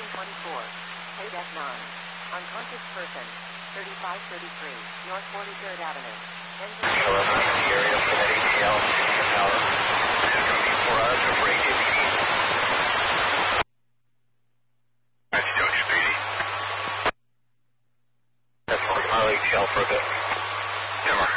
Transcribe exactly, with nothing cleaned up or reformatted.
twenty-four. K nine. Unconscious person. thirty-five thirty-three. North forty-third Avenue. Engine. Hello, I'm in the area for that A T L. Tower. This is going to be for us or for A J P D. That's Doug Speedy. That's for Harley T L for a bit. Never.